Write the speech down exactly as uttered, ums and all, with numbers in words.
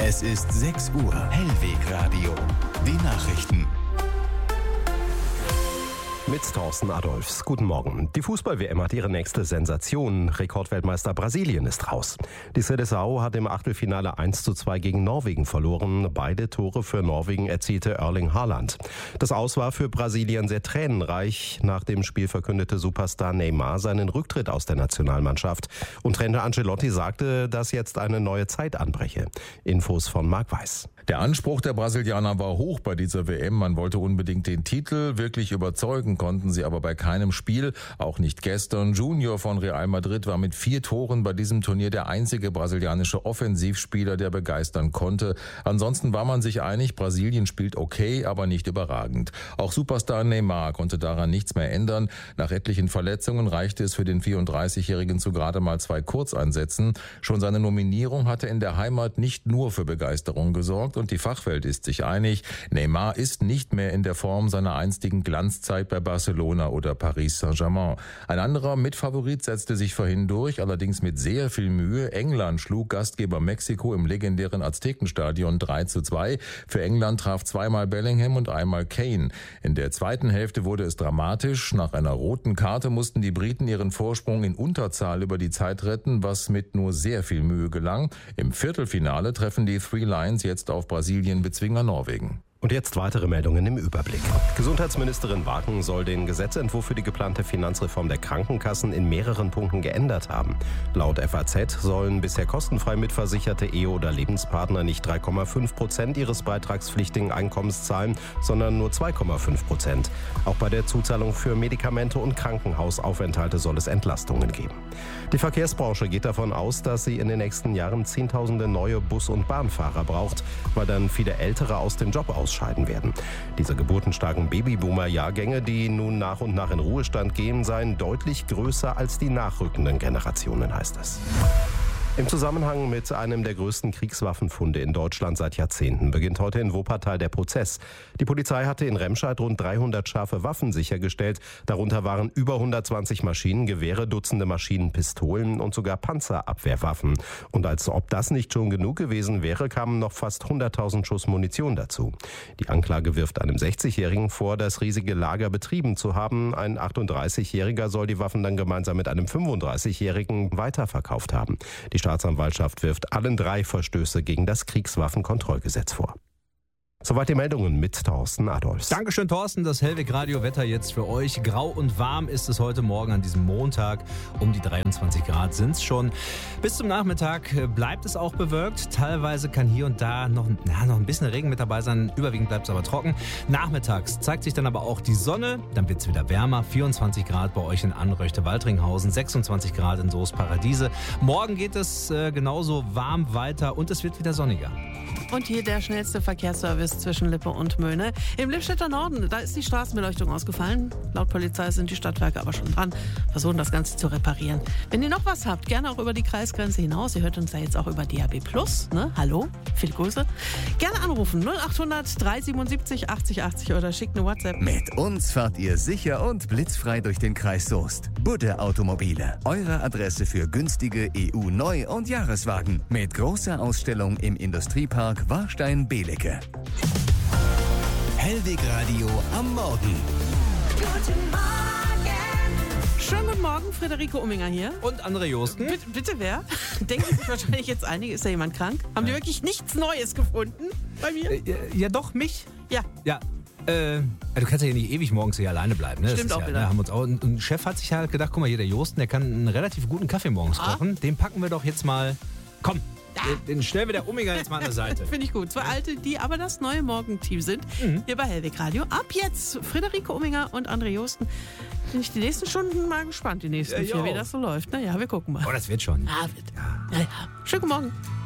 Es ist sechs Uhr. Hellwegradio. Die Nachrichten. Mit Thorsten Adolfs. Guten Morgen. Die Fußball-W M hat ihre nächste Sensation. Rekordweltmeister Brasilien ist raus. Die Seleção hat im Achtelfinale eins zu zwei gegen Norwegen verloren. Beide Tore für Norwegen erzielte Erling Haaland. Das Aus war für Brasilien sehr tränenreich. Nach dem Spiel verkündete Superstar Neymar seinen Rücktritt aus der Nationalmannschaft. Und Trainer Ancelotti sagte, dass jetzt eine neue Zeit anbreche. Infos von Marc Weiß. Der Anspruch der Brasilianer war hoch bei dieser W M. Man wollte unbedingt den Titel. Wirklich überzeugen konnten sie aber bei keinem Spiel. Auch nicht gestern. Junior von Real Madrid war mit vier Toren bei diesem Turnier der einzige brasilianische Offensivspieler, der begeistern konnte. Ansonsten war man sich einig, Brasilien spielt okay, aber nicht überragend. Auch Superstar Neymar konnte daran nichts mehr ändern. Nach etlichen Verletzungen reichte es für den vierunddreißigjährigen zu gerade mal zwei Kurzeinsätzen. Schon seine Nominierung hatte in der Heimat nicht nur für Begeisterung gesorgt. Und die Fachwelt ist sich einig, Neymar ist nicht mehr in der Form seiner einstigen Glanzzeit bei Barcelona oder Paris Saint-Germain. Ein anderer Mitfavorit setzte sich vorhin durch, allerdings mit sehr viel Mühe. England schlug Gastgeber Mexiko im legendären Aztekenstadion drei zu zwei. Für England traf zweimal Bellingham und einmal Kane. In der zweiten Hälfte wurde es dramatisch. Nach einer roten Karte mussten die Briten ihren Vorsprung in Unterzahl über die Zeit retten, was mit nur sehr viel Mühe gelang. Im Viertelfinale treffen die Three Lions jetzt auf Brasilien-Bezwinger Norwegen. Und jetzt weitere Meldungen im Überblick. Gesundheitsministerin Wagen soll den Gesetzentwurf für die geplante Finanzreform der Krankenkassen in mehreren Punkten geändert haben. Laut F A Z sollen bisher kostenfrei mitversicherte Ehe- oder Lebenspartner nicht drei Komma fünf Prozent ihres beitragspflichtigen Einkommens zahlen, sondern nur zwei Komma fünf Prozent. Auch bei der Zuzahlung für Medikamente und Krankenhausaufenthalte soll es Entlastungen geben. Die Verkehrsbranche geht davon aus, dass sie in den nächsten Jahren Zehntausende neue Bus- und Bahnfahrer braucht, weil dann viele Ältere aus dem Job ausscheiden werden. Diese geburtenstarken Babyboomer-Jahrgänge, die nun nach und nach in Ruhestand gehen, seien deutlich größer als die nachrückenden Generationen, heißt es. Im Zusammenhang mit einem der größten Kriegswaffenfunde in Deutschland seit Jahrzehnten beginnt heute in Wuppertal der Prozess. Die Polizei hatte in Remscheid rund dreihundert scharfe Waffen sichergestellt. Darunter waren über hundertzwanzig Maschinengewehre, Dutzende Maschinenpistolen und sogar Panzerabwehrwaffen. Und als ob das nicht schon genug gewesen wäre, kamen noch fast hunderttausend Schuss Munition dazu. Die Anklage wirft einem sechzigjährigen vor, das riesige Lager betrieben zu haben. Ein achtunddreißigjähriger soll die Waffen dann gemeinsam mit einem fünfunddreißigjährigen weiterverkauft haben. Die Staatsanwaltschaft wirft allen drei Verstöße gegen das Kriegswaffenkontrollgesetz vor. Soweit die Meldungen mit Thorsten Adolfs. Dankeschön, Thorsten. Das Hellweg-Radio-Wetter jetzt für euch. Grau und warm ist es heute Morgen an diesem Montag. Um die dreiundzwanzig Grad sind es schon. Bis zum Nachmittag bleibt es auch bewölkt. Teilweise kann hier und da noch, na, noch ein bisschen Regen mit dabei sein. Überwiegend bleibt es aber trocken. Nachmittags zeigt sich dann aber auch die Sonne. Dann wird es wieder wärmer. vierundzwanzig Grad bei euch in Anröchte-Waltringhausen. sechsundzwanzig Grad in Soest-Paradiese. Morgen geht es äh, genauso warm weiter und es wird wieder sonniger. Und hier der schnellste Verkehrsservice zwischen Lippe und Möhne. Im Lippstädter Norden, da ist die Straßenbeleuchtung ausgefallen. Laut Polizei sind die Stadtwerke aber schon dran, versuchen das Ganze zu reparieren. Wenn ihr noch was habt, gerne auch über die Kreisgrenze hinaus. Ihr hört uns ja jetzt auch über D A B plus. Ne? Hallo, viele Grüße. Gerne anrufen null achthundert dreihundertsiebenundsiebzig achtzig achtzig oder schickt eine WhatsApp. Mit uns fahrt ihr sicher und blitzfrei durch den Kreis Soest. Budde Automobile. Eure Adresse für günstige E U-Neu- und Jahreswagen. Mit großer Ausstellung im Industriepark Warstein-Belecke. Hellwegradio am Morgen. Guten Morgen. Schönen guten Morgen, Friederike Umminger hier. Und André Josten. Bitte, bitte wer? Denken sich wahrscheinlich jetzt einige, ist da jemand krank? Haben die wirklich nichts Neues gefunden bei mir? Äh, ja, doch, mich. Ja. Ja. Äh, du kannst ja nicht ewig morgens hier alleine bleiben. Ne? Stimmt auch ja, wieder. Ne, haben uns auch, und ein Chef hat sich halt gedacht, guck mal hier, der Josten, der kann einen relativ guten Kaffee morgens Ah. kochen. Den packen wir doch jetzt mal, komm, Ja. den, den stellen wir der Umminger jetzt mal an der Seite. Finde ich gut. Zwei Alte, die aber das neue Morgenteam sind. Mhm. Hier bei Hellweg Radio. Ab jetzt Friederike Umminger und André Josten. Bin ich die nächsten Stunden mal gespannt, die nächsten Ja, vier, jo. wie das so läuft. Naja, wir gucken mal. Oh, das wird schon. Ja, wird. Ja, ja. Schönen guten Morgen.